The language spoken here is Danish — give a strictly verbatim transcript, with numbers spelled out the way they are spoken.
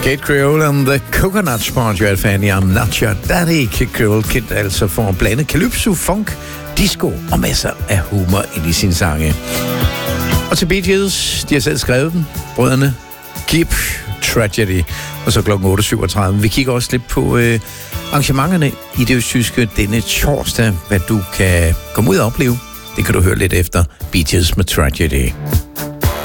Kid Creole and the Coconuts på Radio Alfa. I'm not your daddy. Kid Creole Kid altså for at blande calypso, funk, disco og masser af humor ind i sine sange. Og til Bee Gees, de har selv skrevet den, brødrene Gibb Tragedy, og så klokken otte syvogtredive. Vi kigger også lidt på øh, arrangementerne i det østtyske denne torsdag, hvad du kan komme ud og opleve. Det kan du høre lidt efter Bee Gees med Tragedy.